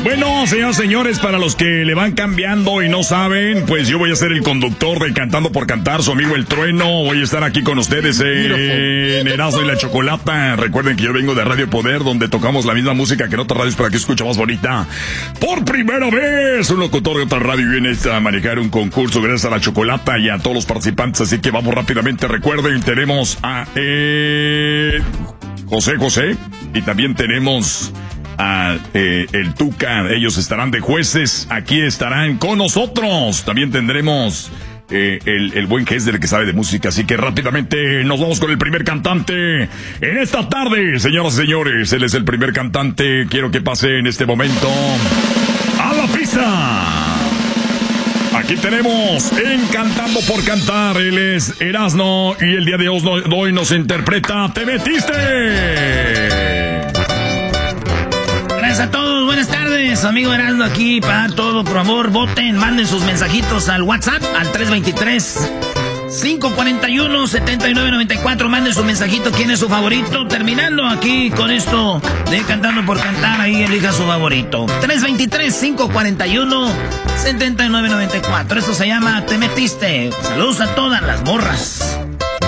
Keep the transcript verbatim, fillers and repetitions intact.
Bueno, señoras y señores, para los que le van cambiando y no saben, pues yo voy a ser el conductor de Cantando por Cantar, su amigo El Trueno. Voy a estar aquí con ustedes en Erasmo y la Chocolata. Recuerden que yo vengo de Radio Poder, donde tocamos la misma música que en otras radios para que escuche más bonita. Por primera vez, un locutor de otra radio viene a manejar un concurso gracias a la Chocolata y a todos los participantes. Así que vamos rápidamente. Recuerden, tenemos a eh, José José y también tenemos a eh, el Tuca. Ellos estarán de jueces, aquí estarán con nosotros. También tendremos eh, el, el buen Hesder que sabe de música. Así que rápidamente nos vamos con el primer cantante en esta tarde, señoras y señores. Él es el primer cantante. Quiero que pase en este momento a la pista. Aquí tenemos en Cantando por Cantar. Él es Erasmo y el día de hoy nos interpreta Te Metiste. Gracias a todos, buenas tardes, amigo Erasmo aquí para todo, por favor, voten, manden sus mensajitos al WhatsApp, al tres dos tres, cinco cuatro uno, siete nueve nueve cuatro, manden su mensajito, quién es su favorito, terminando aquí con esto de Cantando por Cantar, ahí elija su favorito, tres dos tres, cinco cuatro uno, siete nueve nueve cuatro, esto se llama Te Metiste, saludos a todas las morras.